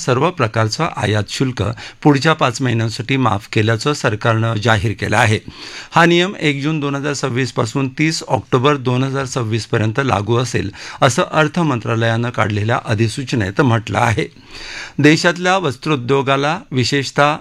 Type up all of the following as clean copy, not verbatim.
सर्व प्रकारचं आयात शुल्क पुढच्या 5 महिन्यांसाठी माफ केल्याचं सरकारनं जाहीर केलं आहे. हा नियम 1 जून 2026 पासून 30 ऑक्टोबर 2026 पर्यंत लागू असेल असं अर्थ मंत्रालयानं काढलेल्या अधिसूचनेत म्हटलं आहे. देशातल्या वस्त्रोद्योगाला विशेषतः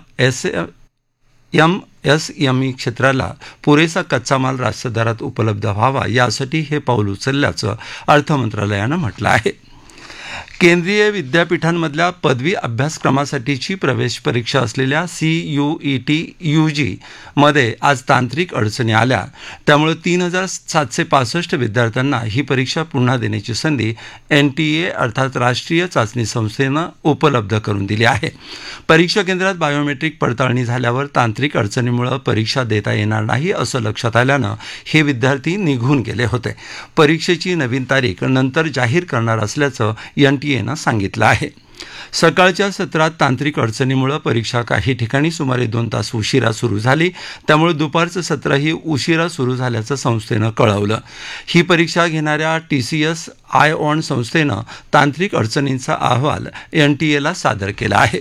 एमएसएमई क्षेत्राला पुरेसा कच्चा माल रास्त दरात उपलब्ध व्हावा यासाठी हे पाऊल उचलल्याचं अर्थ मंत्रालयानं म्हटलं आहे. केंद्रीय विद्यापीठांमधल्या पदवी अभ्यासक्रमासाठीची प्रवेश परीक्षा असलेल्या CUET UG मध्ये आज तांत्रिक अडचणी आल्या. त्यामुळे 3765 विद्यार्थ्यांना ही परीक्षा पुन्हा देण्याची संधी NTA अर्थात राष्ट्रीय चाचणी संस्थेनं उपलब्ध करून दिली आहे. परीक्षा केंद्रात बायोमेट्रिक पडताळणी झाल्यावर तांत्रिक अडचणीमुळे परीक्षा देता येणार नाही असं लक्षात आल्यानं हे विद्यार्थी निघून गेले होते. परीक्षेची नवीन तारीख नंतर जाहीर करणार असल्याचं NTAनं सांगितलं आहे. सकाळच्या सत्रात तांत्रिक अडचणीमुळे परीक्षा काही ठिकाणी सुमारे 2 तास उशिरा सुरू झाली. त्यामुळे दुपारचं सत्रही उशिरा सुरू झाल्याचं संस्थेनं कळवलं. ही परीक्षा घेणाऱ्या TCS ION संस्थेनं तांत्रिक अडचणींचा अहवाल NTAला सादर केला आहे.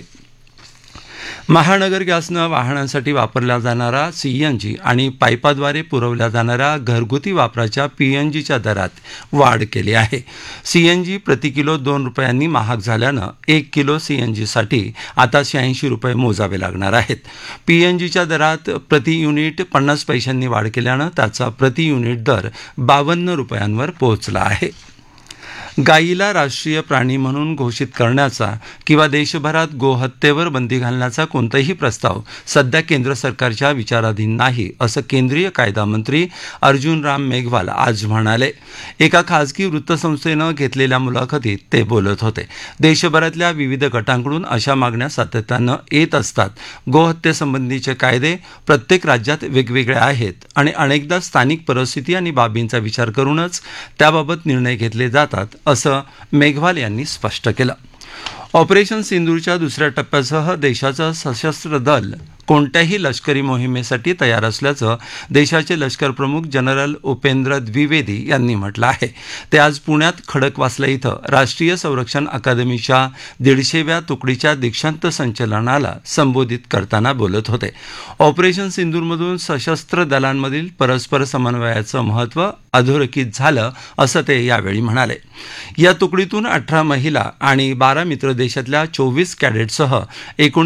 महानगर गॅसनं वाहनांसाठी वापरला जाणारा CNG आणि पाईपाद्वारे पुरवल्या जाणाऱ्या घरगुती वापराच्या PNGच्या दरात वाढ केली आहे. CNG प्रति किलो 2 रुपयांनी महाग झाल्यानं 1 किलो CNGसाठी आता 86 रुपये मोजावे लागणार आहेत. PNGच्या दरात प्रति युनिट 50 पैशांनी वाढ केल्यानं त्याचा प्रति युनिट दर 52 रुपयांवर पोहोचला आहे. गायीला राष्ट्रीय प्राणी म्हणून घोषित करण्याचा किंवा देशभरात गोहत्येवर बंदी घालण्याचा कोणताही प्रस्ताव सध्या केंद्र सरकारच्या विचाराधीन नाही असं केंद्रीय कायदा मंत्री अर्जुन राम मेघवाल आज म्हणाले. एका खासगी वृत्तसंस्थेनं घेतलेल्या मुलाखतीत ते बोलत होते. देशभरातल्या विविध गटांकडून अशा मागण्या सातत्यानं येत असतात. गोहत्येसंबंधीचे कायदे प्रत्येक राज्यात वेगवेगळे आहेत आणि अनेकदा स्थानिक परिस्थिती आणि बाबींचा विचार करूनच त्याबाबत निर्णय घेतले जातात असं मेघवाल यांनी स्पष्ट केलं. ऑपरेशन सिंदूरच्या दुसऱ्या टप्प्यासह देशाचं सशस्त्र दल कोणत्याही लष्करी मोहिमेसाठी तयार असल्याचं देशाचे लष्कर प्रमुख जनरल उपेंद्र द्विवेदी यांनी म्हटलं आहे. ते आज पुण्यात खडकवासला इथं राष्ट्रीय संरक्षण अकादमीच्या 150व्या तुकडीच्या दीक्षांत संचलनाला संबोधित करताना बोलत होते. ऑपरेशन सिंदूरमधून सशस्त्र दलांमधील परस्पर समन्वयाचं महत्त्व अधोरेखित झालं असं ते यावेळी म्हणाले. या तुकडीतून 18 महिला आणि 12 मित्र देशातल्या 24 कॅडेट्ससह एकूण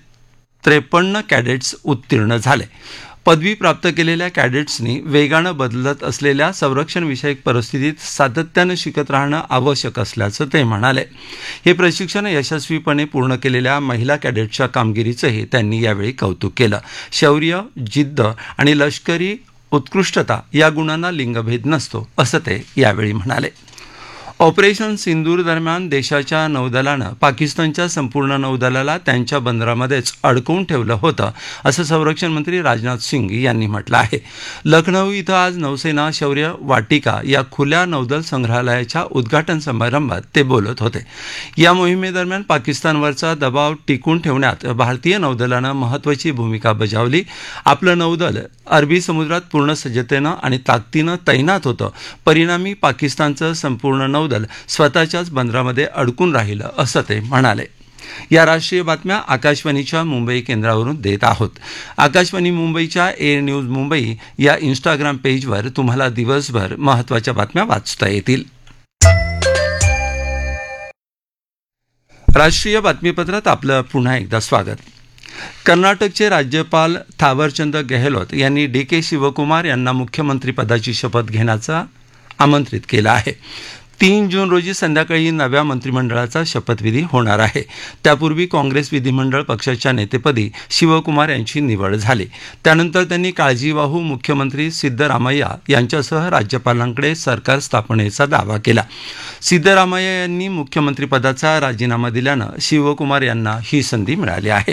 353 कॅडेट्स उत्तीर्ण झाले. पदवी प्राप्त केलेल्या कॅडेट्सनी वेगानं बदलत असलेल्या संरक्षणविषयक परिस्थितीत सातत्यानं शिकत राहणं आवश्यक असल्याचं ते म्हणाले. हे प्रशिक्षण यशस्वीपणे पूर्ण केलेल्या महिला कॅडेट्सच्या कामगिरीचंही त्यांनी यावेळी कौतुक केलं. शौर्य, जिद्द आणि लष्करी उत्कृष्टता या गुणांना लिंगभेद नसतो असं ते यावेळी म्हणाले. ऑपरेशन सिंदूर दरम्यान देशाच्या नौदलानं पाकिस्तानच्या संपूर्ण नौदलाला त्यांच्या बंदरामध्येच अडकवून ठेवलं होतं असं संरक्षण मंत्री राजनाथ सिंग यांनी म्हटलं आहे. लखनौ इथं आज नौसेना शौर्य वाटिका या खुल्या नौदल संग्रहालयाच्या उद्घाटन समारंभात ते बोलत होते. या मोहिमेदरम्यान पाकिस्तानवरचा दबाव टिकून ठेवण्यात भारतीय नौदलानं महत्त्वाची भूमिका बजावली. आपलं नौदल अरबी समुद्रात पूर्ण सज्जतेनं आणि ताकदीनं तैनात होतं. परिणामी पाकिस्तानचं संपूर्ण नौदल स्वतःच्याच बंदरामध्ये अडकून राहिलं असं ते म्हणाले. या राष्ट्रीय बातम्या आकाशवाणीच्या मुंबई केंद्रावरून देत आहोत. आकाशवाणी मुंबईच्या एअर न्यूज मुंबई या इंस्टाग्राम पेजवर तुम्हाला दिवसभर महत्त्वाच्या बातम्या वाचता येतील. राष्ट्रीय बातमीपत्रात आपलं पुन्हा एकदा स्वागत. कर्नाटकचे राज्यपाल थावरचंद गेहलोत यांनी DK शिवकुमार यांना मुख्यमंत्रीपदाची शपथ घेण्याचा आमंत्रित केलं आहे. 3 जून रोजी संध्याकाळी नव्या मंत्रिमंडळाचा शपथविधी होणार आहे. त्यापूर्वी काँग्रेस विधिमंडळ पक्षाच्या नेतेपदी शिवकुमार यांची निवड झाली. त्यानंतर त्यांनी काळजीवाहू मुख्यमंत्री सिद्धरामय्या यांच्यासह राज्यपालांकडे सरकार स्थापनेचा दावा केला. सिद्धरामय्या यांनी मुख्यमंत्रीपदाचा राजीनामा दिल्यानं शिवकुमार यांना ही संधी मिळाली आहे.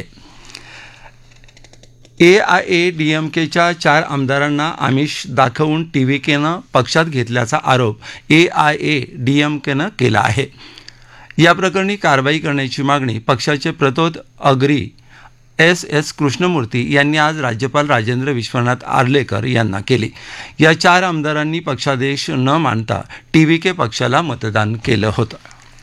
AIADMKच्या 4 आमदारांना आमिष दाखवून TVKनं पक्षात घेतल्याचा आरोप AIADMKनं केला आहे. या प्रकरणी कारवाई करण्याची मागणी पक्षाचे प्रतोद अग्री SS कृष्णमूर्ती यांनी आज राज्यपाल राजेंद्र विश्वनाथ आर्लेकर यांना केली. या 4 आमदारांनी पक्षादेश न मानता TVK पक्षाला मतदान केलं होतं.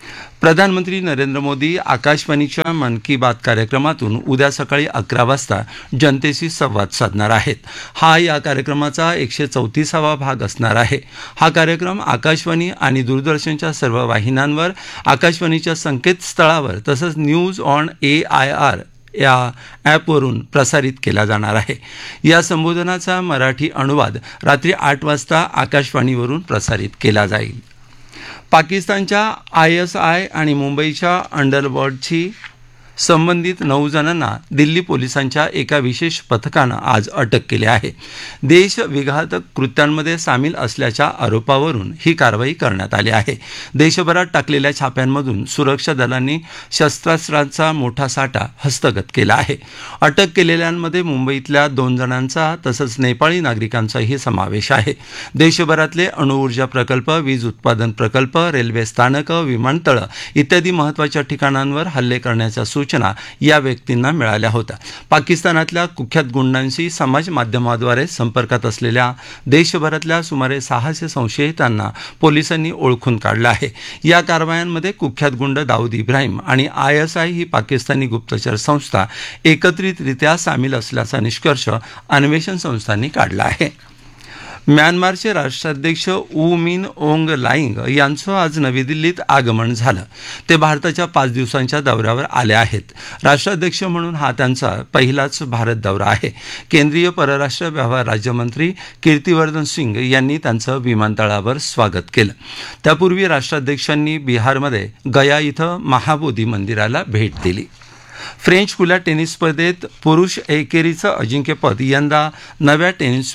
प्रधानमंत्री नरेंद्र मोदी आकाशवाणीच्या मन की बात कार्यक्रमातून उद्या सकाळी 11 वाजता जनतेशी संवाद साधणार आहेत. हा या कार्यक्रमाचा 134वा भाग असणार आहे. हा कार्यक्रम आकाशवाणी आणि दूरदर्शनच्या सर्व वाहिन्यांवर, आकाशवाणीच्या संकेतस्थळावर तसंच न्यूज ऑन AIR या ॲपवरून प्रसारित केला जाणार आहे. या संबोधनाचा मराठी अनुवाद रात्री 8 वाजता आकाशवाणीवरून प्रसारित केला जाईल. पाकिस्तानच्या ISI आणि मुंबईच्या अंडरवर्ल्डशी संबंधित 9 जणांना दिल्ली पोलिसांच्या एका विशेष पथकानं आज अटक केली आहे. देशविघातक कृत्यांमध्ये सामील असल्याच्या आरोपावरून ही कारवाई करण्यात आली आहे. देशभरात टाकलेल्या छाप्यांमधून सुरक्षा दलांनी शस्त्रास्त्रांचा मोठा साठा हस्तगत केला आहे. अटक केलेल्यांमध्ये मुंबईतल्या 2 जणांचा तसंच नेपाळी नागरिकांचाही समावेश आहे. देशभरातले अणुऊर्जा प्रकल्प, वीज उत्पादन प्रकल्प, रेल्वे स्थानकं, विमानतळं इत्यादी महत्त्वाच्या ठिकाणांवर हल्ले करण्याच्या सूचना या व्यक्तींना मिळाल्या होत्या. पाकिस्तानातल्या कुख्यात गुंडांशी समाज माध्यमाद्वारे संपर्कात असलेल्या देशभरातल्या सुमारे 600 संशयितांना पोलिसांनी ओळखून काढलं आहे. या कारवायांमध्ये कुख्यात गुंड दाऊद इब्राहिम आणि ISI ही पाकिस्तानी गुप्तचर संस्था एकत्रितरित्या सामील असल्याचा निष्कर्ष अन्वेषण संस्थांनी काढला आहे. म्यानमारचे राष्ट्राध्यक्ष ऊ मिन ओंग लाईंग यांचं आज नवी दिल्लीत आगमन झालं. ते भारताच्या 5 दिवसांच्या दौऱ्यावर आले आहेत. राष्ट्राध्यक्ष म्हणून हा त्यांचा पहिलाच भारत दौरा आहे. केंद्रीय परराष्ट्र व्यवहार राज्यमंत्री कीर्तिवर्धन सिंग यांनी त्यांचं विमानतळावर स्वागत केलं. त्यापूर्वी राष्ट्राध्यक्षांनी बिहारमध्ये गया इथं महाबोधी मंदिराला भेट दिली. फ्रेंच खुल्या टेनिस स्पर्धेत पुरुष एकेरीचं अजिंक्यपद यंदा नव्या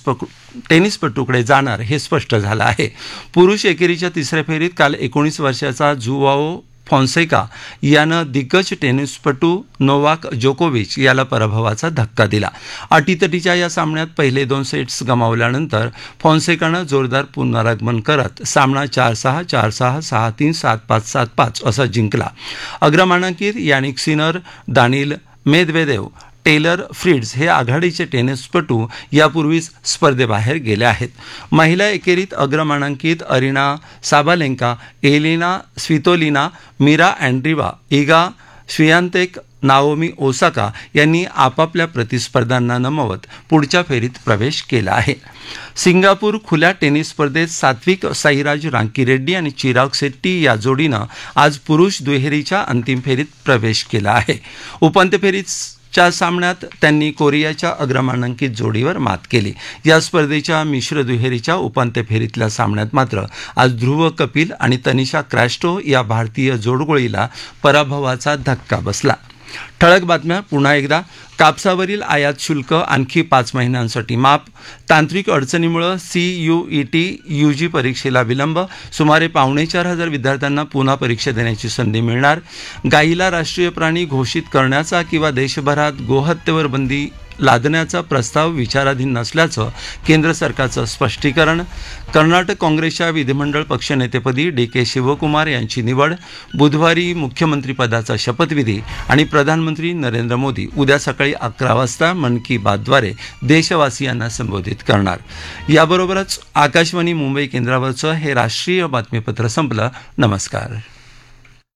टेनिसपटूकडे जाणार हे स्पष्ट झालं आहे. पुरुष एकेरीच्या तिसऱ्या फेरीत काल 19 वर्षाचा जुआओ फॉन्सेका यानं दिग्गज टेनिसपटू नोवाक जोकोविच याला पराभवाचा धक्का दिला. अटीतटीच्या या सामन्यात पहिले 2 सेट्स गमावल्यानंतर फॉन्सेकानं जोरदार पुनरागमन करत सामना 4-6, 4-6, 6-3, 7-5, 7-5 असा जिंकला. अग्रमानांकित Jannik Sinner, Daniil Medvedev, teller Fritz हे आघाडीचे टेनिसपटू यापूर्वीच स्पर्धेबाहेर गेले आहेत. महिला एकेरीत अग्रमानांकित अरिना साबालेंका, एलिना स्वितोलिना, मिरा अँड्रीवा, इगा श्वियातेक, नाओमी ओसाका यांनी आपापल्या प्रतिस्पर्ध्यांना नमवत पुढच्या फेरीत प्रवेश केला आहे. सिंगापूर खुल्या टेनिस स्पर्धेत सात्विक साईराज रांकीरेड्डी आणि चिराग शेट्टी या जोडीनं आज पुरुष दुहेरीच्या अंतिम फेरीत प्रवेश केला आहे. उपांत्य फेरीच्या सामन्यात त्यांनी कोरियाच्या अग्रमानांकित जोडीवर मात केली. या स्पर्धेच्या मिश्र दुहेरीच्या उपांत्य फेरीतल्या सामन्यात मात्र आज ध्रुव कपिल आणि तनिषा क्रॅस्टो या भारतीय जोडगोळीला पराभवाचा धक्का बसला. ठळक बातम्या पुन्हा एकदा. कापसावरील आयात शुल्क आणखी 5 महिन्यांसाठी माफ. तांत्रिक अडचणीमुळे CUET UG परीक्षेला विलंब. सुमारे 4,500 विद्यार्थ्यांना पुन्हा परीक्षा देण्याची संधी मिळणार. गायीला राष्ट्रीय प्राणी घोषित करण्याचा किंवा देशभरात गोहत्येवर बंदी लादण्याचा प्रस्ताव विचाराधीन नसल्याचं केंद्र सरकारचं स्पष्टीकरण. कर्नाटक काँग्रेसच्या विधिमंडळ पक्षनेतेपदी DK शिवकुमार यांची निवड. बुधवारी मुख्यमंत्रीपदाचा शपथविधी आणि प्रधानमंत्री नरेंद्र मोदी उद्या सकाळी 11 वाजता मन की बातद्वारे देशवासियांना संबोधित करणार. याबरोबरच आकाशवाणी मुंबई केंद्रावरचं हे राष्ट्रीय बातमीपत्र संपलं. नमस्कार.